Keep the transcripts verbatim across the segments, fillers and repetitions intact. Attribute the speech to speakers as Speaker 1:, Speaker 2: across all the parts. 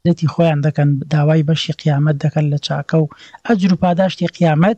Speaker 1: دەتی خۆیان دەکەن داوای بەشی قیامەت دەکەن لە چاکە و ئەجر و پاداشتی قیامەت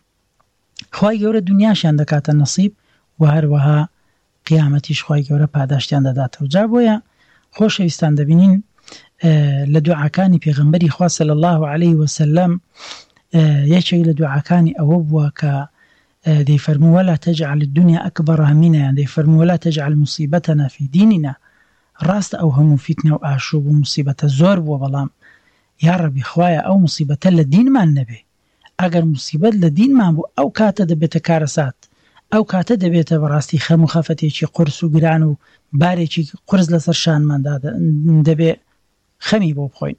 Speaker 1: خوای گەورە دنیاشیان دەکاتە نەسیب و هەروەها قیامەتیش خوای گەورە پاداشتیان دەداتەوە. جا بۆیە خۆشەویستان دەبینین لە دوعاکانی پێغەمبەری خوا صلی الله علیه وسلم یەکێک لە دوعاکانی ئەوە بووە کە دەیفەرموو ولا تجعل الدنيا أكبر همنا، يعني دەیفەرموو ولا تجعل مصيبتنا في ديننا. ڕاستە ئەو هەموو فیتنە و ئاشوب و موسیبەتە زۆر بووە، بەڵام یا ڕەبی خوایە ئەو موسیبەتە لە دینمان نەبێ. ئەگەر موسیبەت لە دینمان بوو ئەو کاتە دەبێتە کارەسات، ئەو کاتە دەبێتە بەڕاستی خەم و خەفەتێکی قورس و گران و بارێکی قورس لەسەر شانماندا دەبێ خەمی بۆ بخۆین.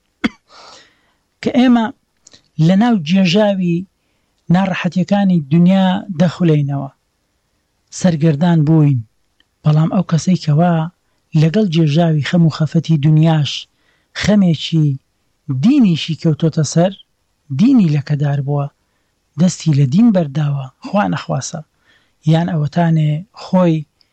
Speaker 1: کە ئێمە لە ناو جێژاوی ناڕەحەتیەکانی دنیا دەخولەینەوە، سەرگەردان بووین، بەڵام ئەو کەسەی کەوا لەگەڵ جێژاوی خەم و خەفەتی دنیاش خەمێکی دینیشی کەوتۆتە سەر، دینی لەکەدار بووە، دەستی لە دین بەرداوە، خوا نەخواسە، یان ئەوەتانێ خۆی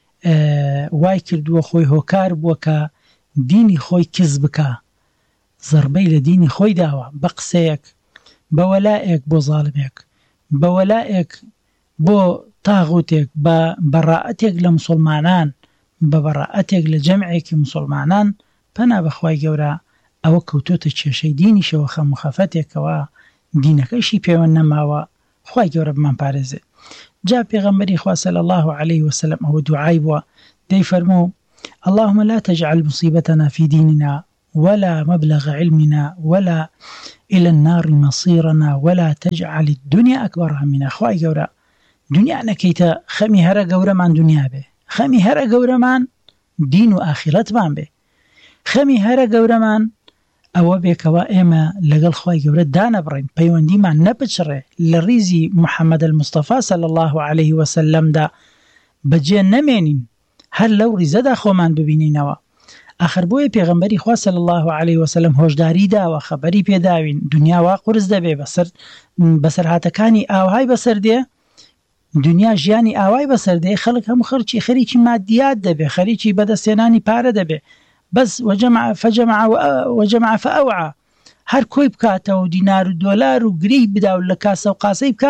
Speaker 1: وای کردووە خۆی هۆکار بووە کە دینی خۆی کز بکە، زەربەی لە دینی خۆی داوە بە قسەیەک، بە وەلایەک بۆ زاڵمێک، بە وەلایەک بۆ تاغوتێک، بە بەڕائەتێک لە مسلمانان، بە بەڕائەتێک لە جەمعێکی مسلمانان، پەنا بەخوای گەورە ئەوە کەوتۆتە کێشەی دینیشەوە، خەم و خەفەتێکەوە دینەکەیشی پەیوەند نەماوە، خوای گەورە بمان پارێزێ. جا پێغەمبەری خوا صلی الله علیه وسلم ئەوە دوعای بووە، دەیفەرموو اللهم لا تجعل مصيبتنا في ديننا ولا مبلغ علمنا ولا إلى النار مصيرنا ولا تجعل الدنيا أكبر همنا. خوای گەورە دنیا نەکەیتە خەمی هەرە گەورەمان دنیا بێ، خەمی هەرە گەورەمان دین و ئاخیرەتمان بێ، خەمی هەرە گەورەمان ئەوە بێکەوە ئێمە لەگەڵ خوای گەورە دانەبڕین، پەیوەندیمان نەپچڕێ، لە ڕیزی محەممەد المستەفا صلی الله علیه وسلمدا بەجێ نەمێنین، هەر لەو ڕیزەدا خۆمان ببینینەوە. ئاخر بۆیە پێغەمبەری خوا صلی الله علیه وسلم هۆشداری داوە، خەبەری پێداوین دنیا وا قورس دەبێ، بەسەر بەسەرهاتەکانی ئاوهای بەسەر دێ، دنیا ژیانی ئاوای بەسەر دێ، خەڵک هەموو خەڵکی خەریکی مادیات دەبێ، خەریکی بەدەستێنانی پارە دەبێ، بەس وجمع فجمع وجمع فأوعى، هەر کۆی بکاتەوە و دینار و دۆلار و گرەی بدا و لە کاسە و قاسەی بکە،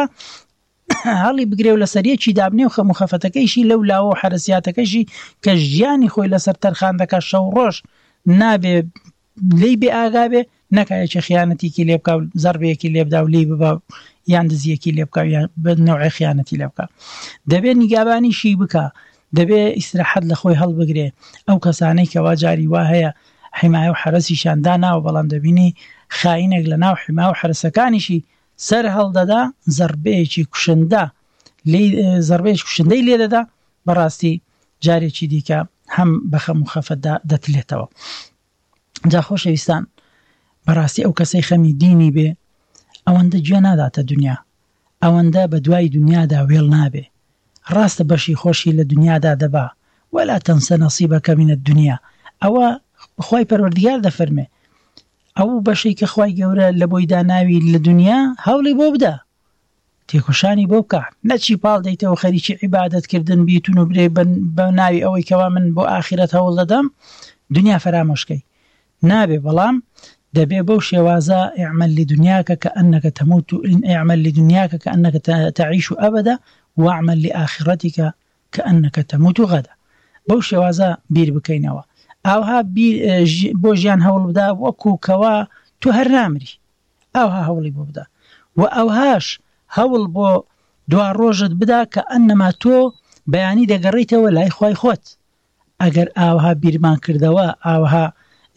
Speaker 1: هەڵی بگرێ و لە سەریەکی دابنێ و خەم و خەفەتەکەیشی لەو لاوە و حرەسیاتەکەشی کە ژیانی خۆی لەسەر تەرخان دەکات شەو ڕۆژ نابێ لی بێ ئاگا بێ، نەکایەکی خیانەتێکی لێ بکە و زەربەیەکی لێ بدا و لی ببا یان دزیەکی لێ بکە یان بە نەوعی خیانەتی لێ بکە، دەبێت نیگابانیشی بکە، دەبێ ئیستراحەت لە خۆی هەڵبگرێ. ئەو کەسانەی کەوا جاری وا هەیە حیمایە و حرەسیشان داناوە، بەڵام دەبینی خاینێک لە ناو حیمایە و حرەسەکانیشی سەر هەڵدەدا، زەربەیەکی کوشندە زەربەیەکی کوشندەی لێ دەدا، بەڕاستی جارێکی دیکە هەم بە خەم و خەفەتدا دەتلێتەوە. جا خۆشەویستان بەڕاستی ئەو کەسەی خەمی دینی بێ ئەوەندە گوێ ناداتە دنیا، ئەوەندە بە دوای دنیادا وێڵ نابێ، ڕاستە بەشی خۆشی لە دنیادا دەبا، وەلا تەنسە نەسیبەکە من الدنیا. ئەوە خوای پەروەردگار دەفەرمێ ئەو بەشەی کە خوای گەورە لە بۆی داناوی لە دنیا هەوڵی بۆ بدە، تێکۆشانی بۆ بکە، نەچی پاڵ دەیتەوە خەریکی عیبادەتکردن بیتون و برێ بە ناوی ئەوەی کەوا من بۆ ئاخرەت هەوڵ دەدەم دنیا فەرامۆشکەی نابێ، بەڵام دەبێ بەو شێوازە اعمل لدنیاکە كأنك تموت، اعمل لدنياك كأنك تعيش أبدا واعمل لآخرتك كأنك تموت غدا. بەو شێوازە بیر بکەینەوە، ئاوها بۆ ژیان هەوڵ بدا وەکو کەوا تو هەر نامری، ئاوها هەوڵی بۆ بدا و ئەوهاش هەوڵ بۆ دوا ڕۆژت بدا کە ئەنەما تۆ بەیانی دەگەڕیتەوە لای خوای خۆت. ئەگەر ئاوها بیرمان کردەوە، ئاوها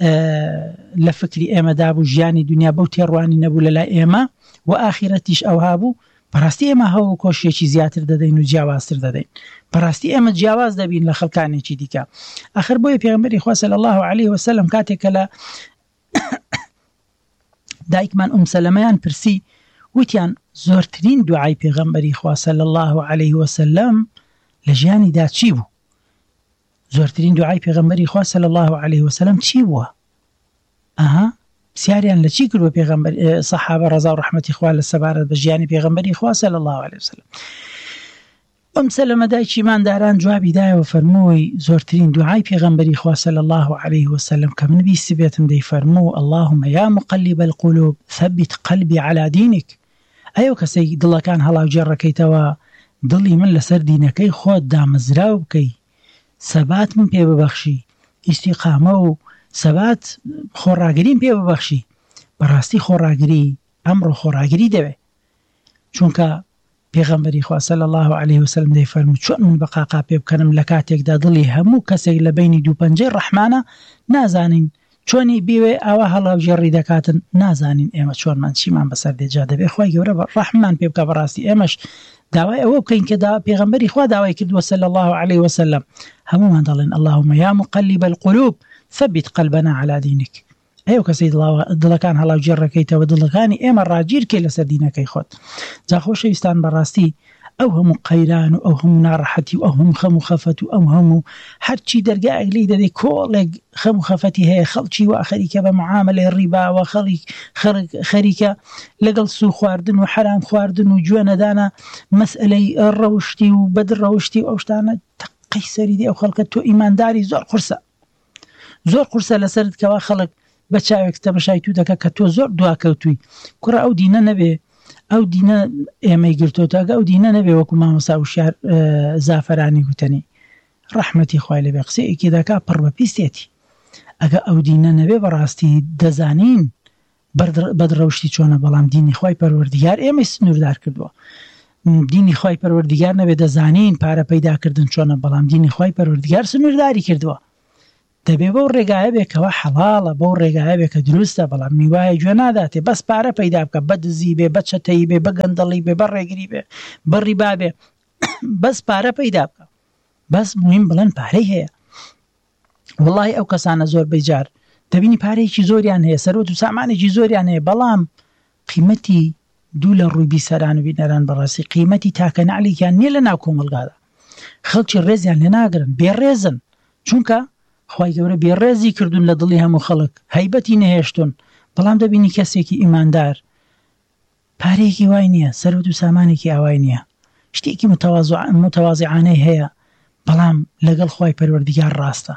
Speaker 1: لە فکری ئێمەدا بوو، ژیانی دنیا بەو تێڕوانی نەبوو لە لای ئێمە و ئاخرەتیش ئەوها بوو، بەڕاستی ئێمە هەوڵ کۆشیێکی زیاتر دەدەین و جیاوازتر دەدەین، بەڕاستی ئێمە جیاواز دەبین لە خەڵکانێکی دیکە. ئەخر بۆیە پێغەمبەری خوا صلی الله علیه وسلم کاتێکە لە دایکمان ئوم سەلەمەیان پرسی، وتیان زۆرترین دوعای پێغەمبەری خوا صلی الله علیه وسلم لە ژیانیدا چی بوو؟ زۆرترین دوعای پێغەمبەری خوا صلی الله علیه وسلم چی بووە؟ ئەها پرسیاریان لە چی کردووە پێغەمبەر سەحابە ڕەزا و ڕەحمەتی خوا لە سەبارەت بە ژیانی پێغەمبەری خوا صلی الله علیه وسلم؟ ئەم سەلەمە دایکی مانداران جوابی دایەوە فەرمووی زۆرترین دوعای پێغەمبەری خوا صلی الله عليه وسلم کە من بیستی بێتم دەی فەرموو اللهم یا مقلب القلوب ثبت قلبي على دينك. ئەو کەسەی دڵەکان هەڵاوجێڕەکەیتەوە دڵی من لەسەر دینەکەی خۆت دامەزراو بکەی، سەبات من پێ ببەخشی، ئیستیقامە و سەبات خۆڕاگریم پێ ببەخشی. بەڕاستی خۆڕاگری ئەمڕۆ خۆڕاگری دەوێ، چونکە پێغەمبەری خوا صلی الله عليه وسلم دەی فەرموو چۆن من بە قاقا پێ بکەنم لە کاتێکدا دڵی هەموو کەسێک لە بینی دوو پەنجەی ڕەحمانە نازانین چۆنی بیوێ ئەوە هەڵاوجێڕی دەکاتن، نازانین ئێمە چۆنمان چیمان بەسەر دێجا دەبێ. خوای گەورە ڕەحمان پێ بکە. بەڕاستی ئێمەش داوای ئەوە بکەین کە پێغەمبەری خوا داوای کردووە صلی الله عليه وسلم، هەمومان دەڵێن اللهم یا مقلب القلوب ثبت قلبنا على دينك. ئەو کەسەی دڵەکان هەڵاوجێڕەکەیتەوە دڵەکانی ئێمە ڕاگیر کێ لەسەر دینەکەی خۆت. جا خۆشەویستان بەڕاستی ئەو هەموو قەیران و ئەو هەموو ناڕەحەتی و ئەو هەموو خەم و خەفەت و ئەو هەموو هەرچی دەرگایەک لێی دەدەی کۆڵێک خەم و خەفەتی هەیە، خەڵکی وا خەریکە بە معاملەی ڕیباوە، خەریکە لەگەڵ سوو خواردن و حرام خواردن و گوێ نەدانە مەسئلەی ڕەوشتی و بەدڕەوشتی و ئەو شتانە تەقەی سەری دێ. ئەو خەڵکە تۆ ئیمانداری زۆر قورسە، زۆر قورسە لەسەرت کەوا خەڵک بە چاوێک تەماشای تو دەکە کە تۆ زۆر دواکەوتووی. کوڕە ئەو دینە نەبێ، ئەو دینە ئێمەی گرتۆتەگە ئەو دینە نەبێ وەکو مامۆستا وشیار زافەرانی گوتنی ڕەحمەتی خوای لەبێ قسەیەکی دەکا پڕ بە پیسێتی. ئەگە ئەو دینە نەبێ بەڕاستی دەزانین بەدڕەوشتی چۆنە، بەڵام دینی خوای پەروەردیگار ئێمەی سنووردار کردووە. دینی خوای پەروەردیگار نەبێ دەزانین پارە پەیداکردن چۆنە، بەڵام دینی خوای پەروەردیگار سنوورداری کردووە. دەبێ بەو ڕێگایە بێکەوە حەڵاڵە، بەو ڕێگایە بێ کە دروستە، بەڵام میوایە گوێ ناداتێ بەس پارە پەیدا بکە، بە دزی بێ، بە چەتەی بێ، بە گەندەڵی بێ، بە ڕێگری بێ، بە ڕیبا بێ، بەس پارە پەیدا بکە، بەس مهم بڵێن پارەی هەیە. وەڵڵاهی ئەو کەسانە زۆر بەیجار دەبینی پارەیەکی زۆریان هەیە، سەرۆت و سامانێکی زۆریان هەیە، بەڵام قیمەتی دوو لە ڕووی بیسەران و بینەران بەڕاستی قیمەتی تاکە نعلیکیان نییە لە ناو کۆمەلگادا. خەڵکی ڕێزیان لێ ناگرن، بێڕێزن، چونکە خوای گەورە بێڕێزی کردوون لە دڵی هەموو خەڵک، هەیبەتی نەهێشتون. بەڵام دەبینی کەسێکی ئیماندار پارەیەکی وای نییە، سەرۆت و سامانێکی ئاوای نییە، شتێکی متەواضعانەی هەیە، بەڵام لەگەڵ خوای پەروەردیگار ڕاستە.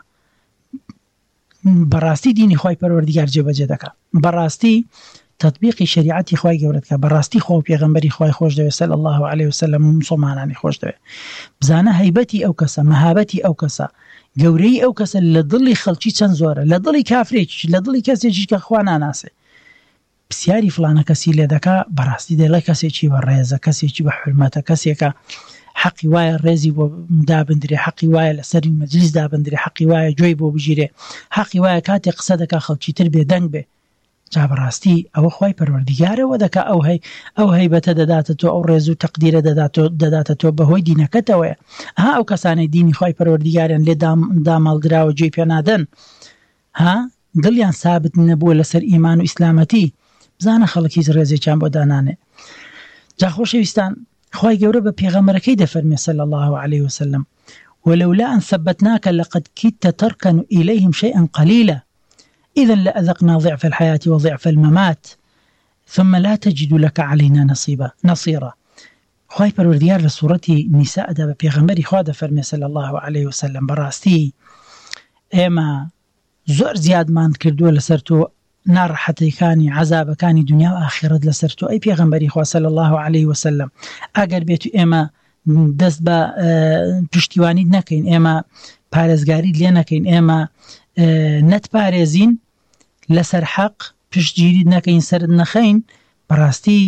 Speaker 1: بەڕاستی دینی خوای پەروەردیگار جێبەجێ دەکات، بەڕاستی تطبیقی شریعەتی خوای گەورە دەکات، بەڕاستی خۆ و پێغەمبەری خوای خۆش دەوێت صلی الله عليه وسلم و مسلمانانی خۆش دەوێت. بزانە هەیبەتی ئەو کەسە، مەهابەتی ئەو کەسە، گەورەی ئەو کەسە لە دڵی خەڵکی چەند زۆرە، لە دڵی کافرێکی، لە دڵی کەسێکی کە خوا ناناسێ. پرسیاری فلانە کەسی لێ دەکا، بەڕاستی دەڵێ کەسێکی بە ڕێزە، کەسێکی بە حورمەتە، کەسێکە حەقی وایە ڕێزی بۆ دابندرێ، حەقی وایە لەسەری مەجلیس دابندرێ، حەقی وایە گوێی بۆ بگیرێ، حەقی وایە کاتێک قسە دەکا خەڵکی تر بێ دەنگ بێ. جا بەڕاستی ئەوە خوای پەروەردیگارەوە دەکا ئەو هەی ئەو هەیبەتە دەداتە تۆ، ئەو ڕێز و تەقدیرە دەداتە تۆ بەهۆی دینەکەتەوەیە. ها ئەو کەسانەی دینی خوای پەروەردیگاریان لێ داماڵدراوە گوێی پێ نادەن، ها دڵیان سابت نەبووە لەسەر ئیمان و ئیسلامەتی، بزانە خەڵکی ڕێزێکیان بۆ دانانێ. جا خۆشەویستان خوای گەورە بە پێغەمبەرەکەی دەفەرمێ صلی الله عليه وسلم ولولا أن ثبتناك لقد كدت تركن إليهم شيئا قليلا إذا لأذقنا ضعف الحياة وضعف الممات ثم لا تجد لك علينا نصيبا نصيرا. خوای پەروەردیگار لە سوورەتی نیساءدا بە پێغەمبەری خوا دەفەرمێ صلی الله عليه وسلم بەڕاستی ئێمە زۆر زیادمان کردووە لەسەر تۆ ناڕەحەتیەکانی عەزابەکانی دنیا و ئاخرەت لەسەر تۆ ئەی پێغەمبەری خوا صلی الله عليه وسلم. ئەگەر بێت ئێمە دەست بە پشتیوانی نەکەین، ئێمە پارێزگاری لێ نەکەین، ئێمە نەتپارێزین لەسەر حەق، پشتگیری نەکەین، سەرت نەخەین، بەڕاستی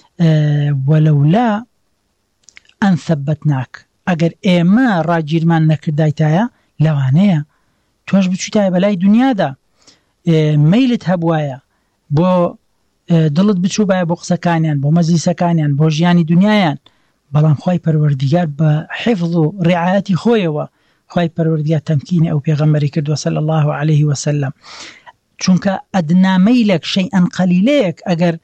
Speaker 1: وەلەولا ئەن ثەبەتناک، ئەگەر ئێمە ڕاگیرمان نەکردایتایە لەوانەیە تۆش بچووتایە بەلای دنیادا، مەیلت هەبوایە بۆ دڵت بچوو بایە بۆ قسەکانیان، بۆ مەجلیسەکانیان، بۆ ژیانی دنیایان، بەڵام خوای پەروەردیگار بە حیفظ و ڕعایەتی خۆیەوە خوای پەروەردیگار تەمکینی ئەو پێغەمبەری کردووە صلی الله عليه وسلم. چونکە ئەدنا مەیلێک شەیئەن قەلیلەیەک ئەگەر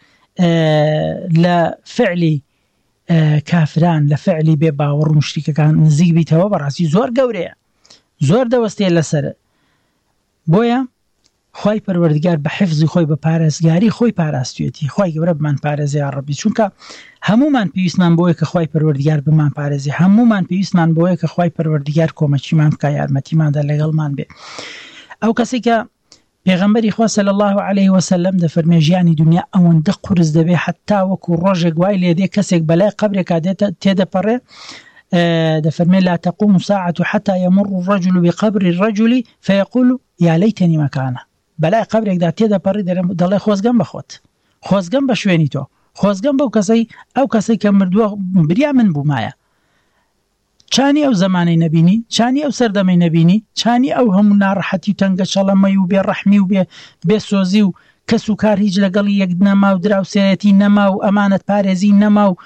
Speaker 1: لە فعلی کافران، لە فعلی بێ باوەڕ و مشریکەکان نزیک بیتەوە، بەڕاستی زۆر گەورەیە، زۆر دەوەستێ لەسەر. بۆیە خوای پەروەردگار بە حفزی خۆی بە پارێزگاری خۆی پاراستوێتی خوای گەورە بمان پارێزێ یا ڕەبی چونکە هەمومان پێویستمان بۆیە کە خوای پەروەردگار بمان پارێزێ هەمومان پێویستمان بۆیە کە خوای پەروەردگار کۆمەچیمان بکە یارمەتیماندا لەگەڵمان بێ ئەو کەسێک کە پێغەمبەری خوا صلی الله علیه وسلم دەفەرمێ ژیانی دنیا ئەوەندە قورس دەبێ حتا وەکو ڕۆژێک وای لێ دێ کەسێک بەلای قەبرێکا دێتە تێدەپەڕێ دەفەرمێ لا تقوم الساعة حتى يمر الرجل بقبر الرجل فيقول يا ليتني مكانه بەلای قەبرێکدا تێدەپەڕی دەڵێ خۆزگەم بە خۆت خۆزگەم بە شوێنی تۆ خۆزگەم بەو کەسەی ئەو کەسەی کە مردووە بریا من بوومایە چانی ئەو زمانەی نەبینی چانی ئەو سەردەمەی نەبینی چانی ئەو هەموو ناڕەحەتی و تەنگە شەڵەمەی و بێڕەحمی و بێ سۆزی و کەس و کار هیچ لەگەڵی یەک نەما و دراوسێتی نەما و ئەمانەت پارێزی نەما و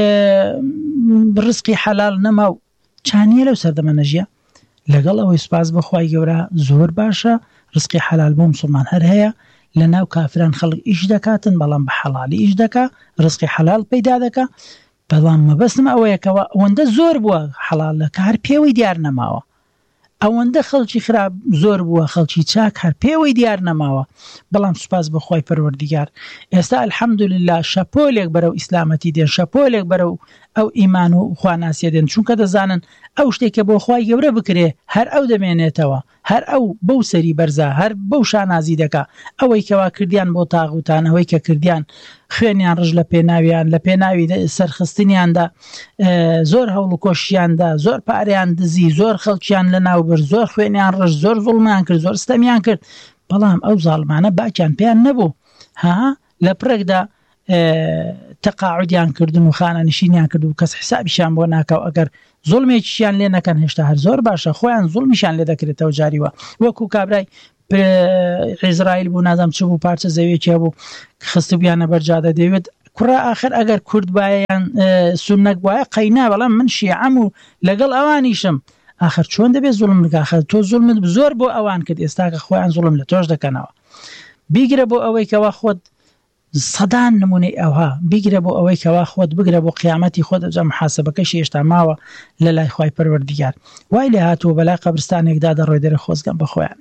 Speaker 1: ڕزقی حەلال نەما و چانیە لەو سەردەمە نەژیە لەگەڵ ئەوەی سوپاس بەخوای گەورە زۆر باشە ڕزقی حەلال بۆ موسڵمان هەر هەیە لە ناو کافران خەڵک ئیش دەکاتن بەڵام بە حەڵالی ئیش دەکا ڕزقی حەلال پەیدا دەکا بەڵام مەبەستم ئەوەیەکەوە ئەوەندە زۆر بووە حەڵالە کە هەر پێوەی دیار نەماوە ئەوەندە خەڵکی خراپ زۆر بووە خەڵکی چاک هەر پێوەی دیار نەماوە بەڵام سوپاس بەخوای پەروەردگار ئێستا الحەمدولله شەپۆلێک بەرەو ئیسلامەتی دێن شەپۆلێک بەرەو ئەو ئیمان و خواناسیە دێن چونکە دەزانن ئەو شتێکە بۆ خوای گەورە بکرێ هەر ئەو دەمێنێتەوە هەر ئەو بەو سەری بەرزە هەر بەو شانازی دەکا ئەوەی کەوا کردیان بۆ تاغوتان ئەوەی کە کردیان خوێنیان ڕژ لە پێناویان لە پێناوی سەرخستنیاندا زۆر هەوڵ و کۆشیاندا زۆر پارەیان دزی زۆر خەڵکیان لە ناوبەر زۆر خوێنیان ڕژ زۆر زوڵمیان کرد زۆر ستەمیان کرد بەڵام ئەو زاڵمانە باکیان پێیان نەبوو ها لە پرێکدا تەقاعودیان کردن و خانە نشینیان کرد و کەس حسابیشان بۆ ناکەو ئەگەر زوڵمێکیشیان لێ نەکەن هێشتا هەر زۆر باشە خۆیان زوڵمیشان لێ دەکرێتەوە جاریوە وەکو کابرای عیزراییل بوو نازام چ بوو پارچە زەویەکیە بوو خست بیانە بەرجادە دەوێت کوڕا ئاخر ئەگەر کورد بایەیان سونەک وایە قەینا بەڵام من شیعەم و لەگەڵ ئەوانیشم ئاخر چۆن دەبێت زوڵم نکاخە تۆ زوڵمت زۆر بۆ ئەوان کرد ئێستا کە خۆیان زوڵم لە تۆش دەکەنەوە بیگرە بۆ ئەوەی کەوا خۆت سەدان نمونەی ئەوها بیگرە بۆ ئەوەی کەوا خۆت بگرە بۆ قیامەتی خۆت ئەجا محاسبەکەشی هێشتا ماوە لە لای خوای پەروەردگار وای لێ هاتووە بەلای قەبرستانێکدا دەڕۆی دەرە خۆزگەم بە خۆیان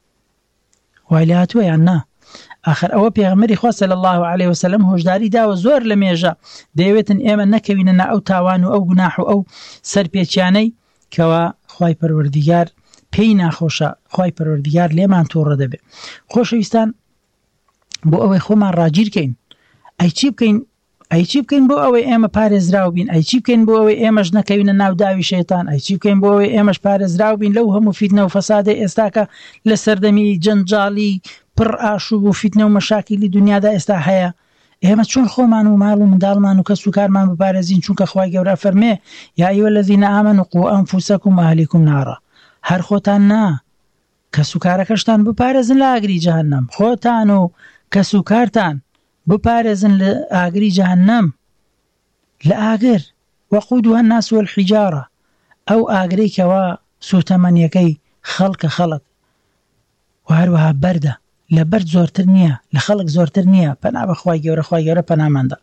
Speaker 1: وای لێ هاتووە یان نا آخر ئەوە پێغەمبەری خوا صلی الله علیه وسلم هۆشداری داوە زۆر لە مێژە دەیەوێتن ئێمە نەکەوینە نا ئەو تاوان و ئەو گوناح و ئەو سەرپێچیانەی کەوا خوای پەروەردگار پێی ناخۆشە خوای پەروەردگار لێمان تووڕە دەبێ خۆشەویستان بۆ ئەوەی خۆمان ڕاگیرکەین ئەی چی بکەین ئەی چی بکەین بۆ ئەوەی ئێمە پارێزراو بین ئەی چی بکەین بۆ ئەوەی ئێمەش نەکەوینە ناو داوی شەیتان ئەی چی بکەین بۆ ئەوەی ئێمەش پارێزراو بین لەو هەموو فیتنە و فەسادە ئێستاکە لە سەردەمی جەنجاڵی پڕ ئاشوب و فیتنە و مەشاکیلی دنیادا ئێستا هەیە ئێمە چۆن خۆمان و ماڵ و منداڵمان و کەس و کارمان بپارێزین چونکە خوای گەورە فەرمێ یا ئەیها الذین ئامنوا قوا ئەنفوسەکم وەئەهلیکم نارا هەر خۆتان نا کەس و کارەکەشتان بپارێزن لە ئاگری جەهەنەم خۆتان و کەس و کارتان بپارێزن لە ئاگری جەهەنەم لە ئاگر وەقودها الناس والحجارە ئەو ئاگرەی کەوا سوتەمەنیەکەی خەڵکە خەڵک و هەروەها بەردە لە بەرد زۆرتر نییە لە خەڵک زۆرتر نییە پەنا بە خوای گەورە خوای گەورە پەناماندا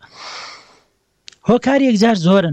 Speaker 1: هۆکار یەکجار زۆرن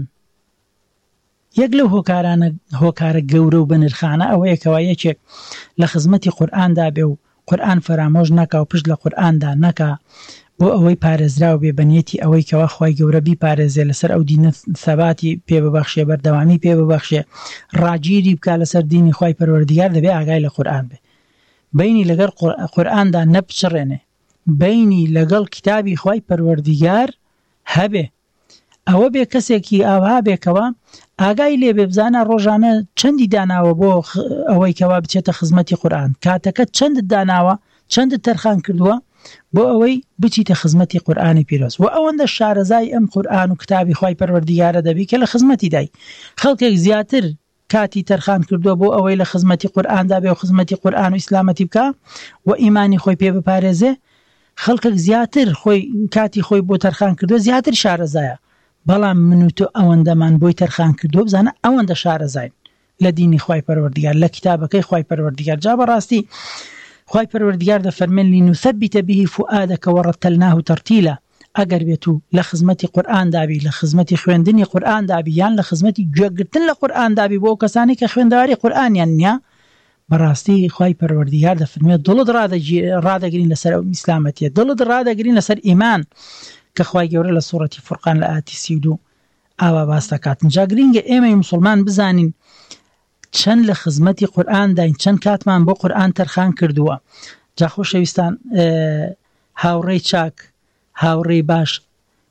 Speaker 1: یەک لەو هۆکارانە هۆکارە گەورە و بەنرخانە ئەوەیەکەوە یەکێک لە خزمەتی قورئاندا بێ و قورئان فەرامۆژ نەکا و پشت لە قورئاندا نەکا بۆ ئەوەی پارێزراو بێ بەنیەتی ئەوەی کەوا خوای گەورە بیپارێزێ لەسەر ئەو دینە ثەباتی پێ ببەخشێ بەردەوامی پێ ببەخشێ ڕاگیری بکا لەسەر دینی خوای پەروەردگار دەبێ ئاگای لە قورئان بێ بینی لەگەڵ قورئاندا نەپچڕێنێ بینی لەگەڵ کتابی خوای پەروەردگار هەبێ ئەوە بێ کەسێکی ئاوا بێکەوە ئاگای لێ بێ بزانە ڕۆژانە چەندی داناوە بۆ ئەوەی کەوا بچێتە خزمەتی قورئان کاتەکە چەندت داناوە چەندت تەرخان کردووە بۆ ئەوەی بچیتە خزمەتی قورئانی پیرۆز و ئەوەندە شارەزای ئەم قورئان و کتابی خوای پەروەردگارە دەبی کە لە خزمەتی دای خەڵکێک زیاتر کاتی تەرخان کردووە بۆ ئەوەی لە خزمەتی قورئاندا بێ و خزمەتی قورئان و ئیسلامەتی بکە و ئیمانی خۆی پێ بپارێزێ خەڵکێک زیاتر خۆی کاتی خۆی بۆ تەرخان کردووە زیاتر شارەزایە بەڵام من و تۆ ئەوەندەمان بۆی تەرخان کردووە بزانە ئەوەندە شارەزاین لە دینی خوای پەروەردگار لە کتابەکەی خوای پەروەردگار جا بەڕاستی خوای پەروەردگار دەفەرمێن لنثبت به فؤادك ورتلناه ترتيلا ئەگەر بێت و لە خزمەتی قورئان دابی لە خزمەتی خوێندنی قورئان دابی یان لە خزمەتی گوێگرتن لە قورئان دابی بۆ کەسانی کە خوێندەواری قورئانیان نییە بەڕاستی خوای پەروەردیگار دەفەرمێت دڵت ڕادەگرین لەسەر ئەو ئیسلامەتیە، دڵت ڕادەگرین لەسەر ئیمان کە خوای گەورە لە سوورەتی فورقان لە ئاەتی سی و دوو ئاوا باس دەکات. جا گرینگە ئێمەی موسڵمان بزانین چەند لە خزمەتی قورئان داین، چەند کاتمان بۆ قورئان تەرخان کردووە. جا خۆشەویستان، هاوڕێی چاک، هاوڕێی باش،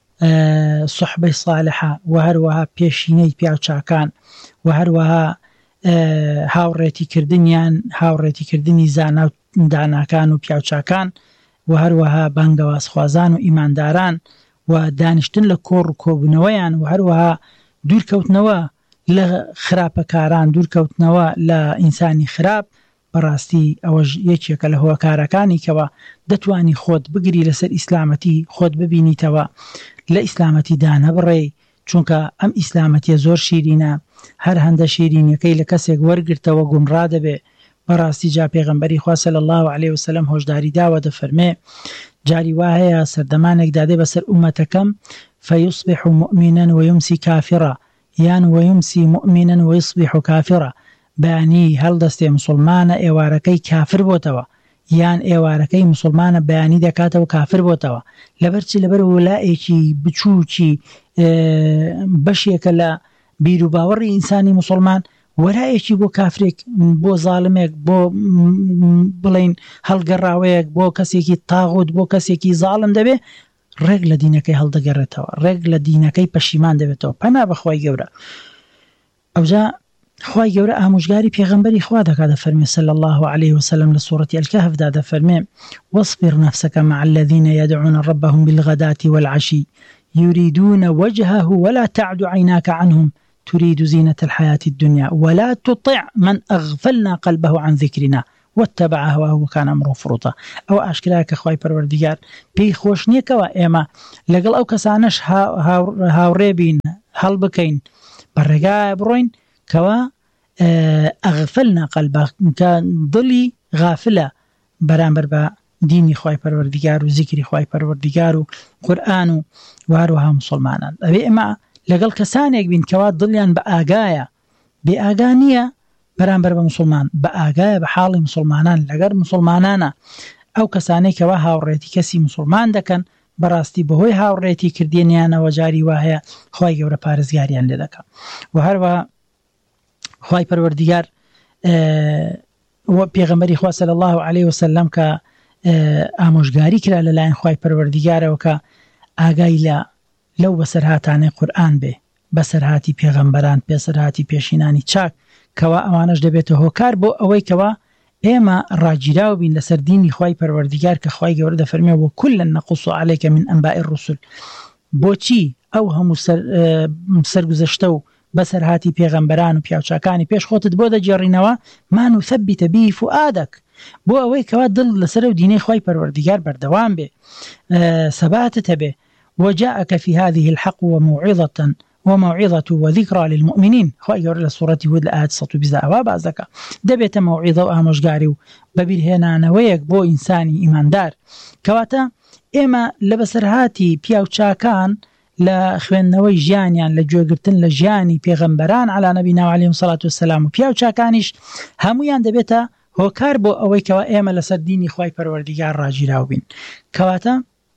Speaker 1: سوحبەی ساڵحە و هەروەها پێشینەی پیاو چاکان و هەروەها هاوڕێتی کردنیان هاوڕێتی کردنی زانا و داناکان و پیاو چاکان و هەروەها بانگەوازخوازان و ئیمانداران و دانیشتن لە کۆڕ و کۆبوونەوەیان و هەروەها دوورکەوتنەوە لە خراپەکاران، دوورکەوتنەوە لە ئینسانی خراپ. بەڕاستی ئەوەش یەکێکە لە هۆکارەکانی کەوە دەتوانی خۆت بگری لەسەر ئیسلامەتی، خۆت ببینیتەوە لە ئیسلامەتی دانە بڕێ، چونکە ئەم ئیسلامەتیە زۆر شیرینە، هەر هەندە شیرینەکەی لە کەسێک وەرگرتەوە گومڕا دەبێ. بەڕاستی جا پێغەمبەری خوا صلی الله علیه وسلم هۆشداری داوە، دەفەرمێ جاری وا هەیە سەردەمانێک دادێ بەسەر ئومەتەکەم فەیصبح مؤمنا ويمسي كافرا، یان ويمسي مؤمنا ويصبح كافرا، بەیانی هەڵدەستێ مسلمانە ئێوارەکەی کافر بۆتەوە، یان ئێوارەکەی مسلمانە بەیانی دەکاتەوە کافر بۆتەوە. لەبەرچی لەبەر وەلایەکی بچووکی بەشێکە لە بیر و باوەڕی ئینسانی مسلمان، وەلایەکی بۆ کافرێک، بۆ زاڵمێک، بۆ بڵین هەڵگەڕاوەیەک، بۆ کەسێکی تاغوت، بۆ کەسێکی زاڵم دەبێ ڕێک لە دینەکەی هەڵدەگەڕێتەوە، ڕێک لە دینەکەی پەشیمان دەبێتەوە. پەنا بەخوای گەورە. ئەوجا خوای گەورە ئامۆژگاری پێغەمبەری خوا دەکات، دەفەرمێ صلی الله عليه وسلم لە سوورەتی الکهفدا دەفەرمێ واصبر نفسك مع الذين يدعون ربهم بالغداة والعشي يريدون وجهه ولا تعد عيناك عنهم تريد زينة الحياة الدنيا ولا تطع من أغفلنا قلبه عن ذكرنا واتبع هواه وكان أمره فرطا. أو أشكرا كخواي پروردگار پێی خۆش نییەکەوە ئێمە لەگەڵ ئەو کەسانەش هاوڕێ بین، هەڵبکەین، بەڕێگایە بڕۆین کەوا ئەغفلنا قەلبە، کە دڵی غافلە بەرامبەر بە دینی خوای پەروەردگار و زیکری خوای پەروەردگار و قورئان و هەروەها موسڵمانان. ئەبێ ئێمە لەگەڵ کەسانێک بین کەوا دڵیان بە ئاگایە، بێ ئاگا نییە بەرامبەر بە موسڵمان، بە ئاگایە بە حاڵی موسڵمانان لەگەر موسڵمانانە. ئەو کەسانەی کەوا هاوڕێتی کەسی موسڵمان دەکەن بەڕاستی بەهۆی هاوڕێتی کردێنیانەوە جاری وا هەیە خوای گەورە پارێزگاریان لێ دەکات. و هەروەها خوای پەروەردگار پێغەمبەری خوا صلی الله علیه وسلم کە ئامۆژگاری کرا لەلایەن خوای پەروەردگارەوە کە ئاگای لە لەو بەسەرهاتانەی قورئان بێ، بەسەرهاتی پێغەمبەران، بەسەرهاتی پێشینانی چاک، کەوا ئەوانەش دەبێتە هۆکار بۆ ئەوەی کەوا ئێمە ڕاگیراو بین لەسەر دینی خوای پەروەردگار کە خوای گەورە دەفەرمێ وكلا نقص عليك من أنباء الرسل. بۆچی ئەو هەموو سەرگوزەشتە و بەسەرهاتی پێغەمبەران و پیاوچاکانی پێش خۆتت بۆ دەجێڕینەوە ما نثبت به فؤادك، بۆ ئەوەی کەوا دڵ لەسەر و دینەی خوای پەروەردگار بەردەوام بێ، سەباتت هەبێ. وجاءك في هذه الحق وموعظة وموعظة وذكرى للمؤمنين. خوای گەورە لە سوورەتی هود لە ئاەت سەد و بیست ئەوا باز دەکات، دەبێتە مەوعیظە و ئامۆژگاری و بەبیرهێنانەوەیەک بۆ ئینسانی ئیماندار. کەواتە ئێمە لە بەسەرهاتی پیاوچاکان لە خوێندنەوەی ژیانیان، لە گوێگرتن لە ژیانی پێغەمبەران عەلی نەبینا و عەلەیهیم سەڵات وسەلام و پیاوچاکانیش هەمویان دەبێتە هۆکار بۆ ئەوەی کەوا ئێمە لەسەر دینی خوای پەروەردگار ڕاگیراو بین. کەواتە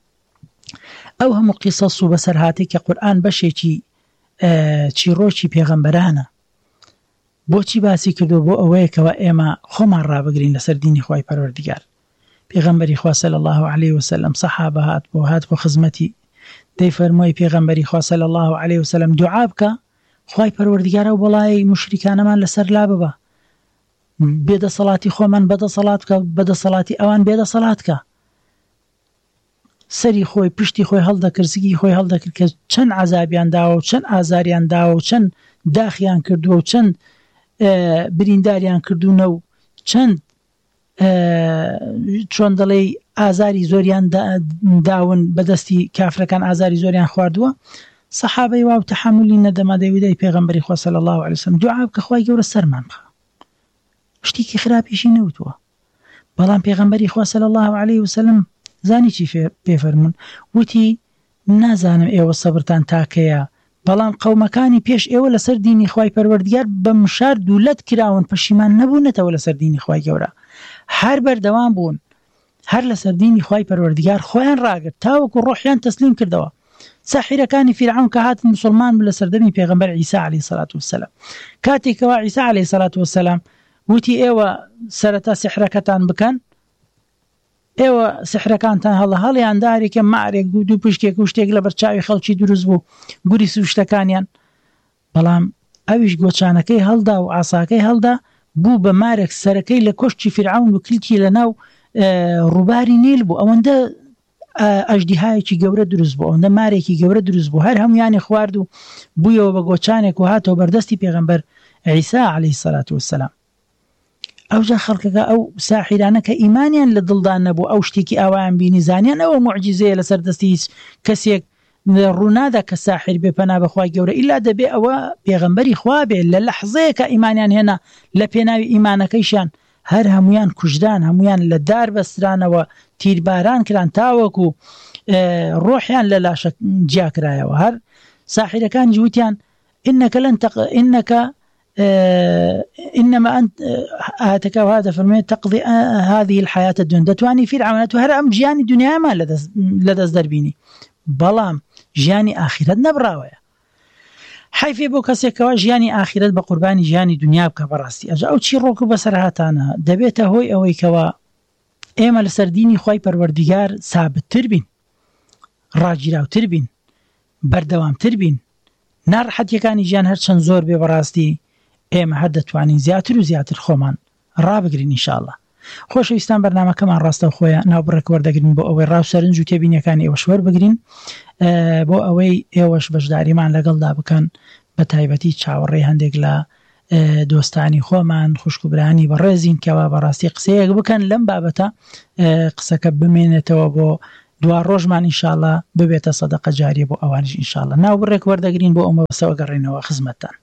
Speaker 1: ئەو هەموو قیسەس و بەسەرهاتی کە قورئان بەشێکی چیرۆکی پێغەمبەرانە، بۆچی باسی کردو؟ بۆ ئەوەیە کەوا ئێمە خۆمان ڕابگرین لەسەر دینی خوای پەروەردگار. پێغەمبەری خوا صلی الله علیه وسلم سەحابە هات بۆ هات بۆ خزمەتی، دەیفەرمۆی پێغەمبەری خوا صلی الله علیه وسلم دوعا بکە خوای پەروەردگارە و بەڵای مشریکانەمان لەسەر لا ببە، بێدەسەڵاتی خۆمان بەدەسەڵات بکە، بەدەسەڵاتی ئەوان بێدەسەڵات بکە. سەری خۆی پشتی خۆی هەڵدەکرد، زگی خۆی هەڵدەکرد کە چەند عەزابیان داوە و چەند ئازاریان داوە و چەند داخیان کردووە و چەند برینداریان کردوونە و چەند چۆن دەڵێ ئازاری زۆریان داون، بەدەستی کافرەکان ئازاری زۆریان خواردووە. سەحابەی وا و تەحملی نەدەما دەیویدەی پێغەمبەری خوا صلی الله علیه وسلم دوعا بکە خوای گەورە سەرمان بخە، شتێکی خراپیشی نەوتووە. بەڵام پێغەمبەری خوا صلی الله علیه وسلم زانی چی پێفەرمون؟ وتی نازانم ئێوە سەبرتان تاکەیە بەڵام قەومەکانی پێش ئێوە لەسەر دینی خوای پەروەردگار بە مشار دوولەت کراون پەشیمان نەبوونەتەوە لەسەر دینی خوای گەورە هەر بەردەوام بوون هەر لەسەر دینی خوای پەروەردگار خۆیان ڕاگرت تاوەکو ڕۆحیان تەسلیم کردەوە ساحیرەکانی فیرعون کە هاتن موسڵمان بوو لە سەردەمی پێغەمبەر عیسی عەلەیهی سەڵات وەسەلام کاتێکەوە عیسی عەلەیهی سەڵات وەسەلام وتی ئێوە سەرەتا سحرەکەتان بکەن ئێوە سحرەکانتان هەڵە هەڵیان دارێکە مارێک و دوو پشتێک و شتێک لە بەرچاوی خەڵکی دروست بوو گوری سوشتەکانیان بەڵام ئەویش گۆچانەکەی هەڵدا و ئاساکەی هەڵدا بوو بە مارێک سەرەکەی لە کۆشتی فیرعون و کلکی لە ناو ڕووباری نیل بوو ئەوەندە ئەژدیهایەکی گەورە دروست بوو ئەوەندە مارێکی گەورە دروست بوو هەر هەمویانی خوارد و بوویەوە بە گۆچانێک و هاتەوە بەردەستی پێغەمبەر عیسی عەلەیهی سەڵات وەسەلام ئەوجا خەڵکەکە ئەو ساحیرانە کە ئیمانیان لە دڵدان نەبوو ئەو شتێکی ئاوایان بینی زانیان ئەوە موعجیزەیە لەسەر دەستی هیچ کەسێک ڕوونادا کە ساحیر بێ پەنا بەخوای گەورە ئیلا دەبێ ئەوە پێغەمبەری خوا بێ لە لەحزەیەکە ئیمانیان هێنا لە پێناوی ئیمانەکەیشان هەر هەمویان کوژدان هەمویان لە دار بەسترانەوە تیرباران کران تاوەکو ڕۆحیان لە لاشە جیاکرایەوە هەر ساحیرەکان جوتیان إنك لن تق... إنك آه إنما أنت هاتك وهذا فرمي تقضي آه هذه الحياة الدنيا دتواني في العملات وهر أم جياني دنيا ما لدز لدز دربيني بلام جياني آخرت نبراوية حيفي بو كسيكوا جياني آخرت بقرباني جياني دنيا بكبراستي أجا أو تشي روكو بسرهاتانا دبيته هوي أوي كوا إيما لسرديني خواي پروردگار ثابت تربين راجراو تربين بردوام تربين ناڕەحەتیەکانی ژیان هەرچەند زۆر بێ بەڕاستی ئێمە هەر دەتوانین زیاتر و زیاتر خۆمان ڕابگرین ئینشاءالله. خۆشەویستان بەرنامەکەمان ڕاستە خۆیە ناوبڕێک وەردەگرین بۆ ئەوەی ڕاوسەرنج و تێبینیەکانی ئێوەش وەربگرین بۆ ئەوەی ئێوەش بەشداریمان لەگەڵدا بکەن بە تایبەتی چاوەڕێی هەندێک لە دۆستانی خۆمان خوشکوبرانی بەڕێزین کەوا بەڕاستی قسەیەک بکەن لەم بابەتە قسەکە بمێنێتەوە بۆ دوا ڕۆژمان ئینشاءالله ببێتە سەدەقە جاریە بۆ ئەوانش ئینشاءالله. ناوبڕێک وەردەگرین بۆ ئەمە بەسەوە گەڕێنەوە خزمەتتان.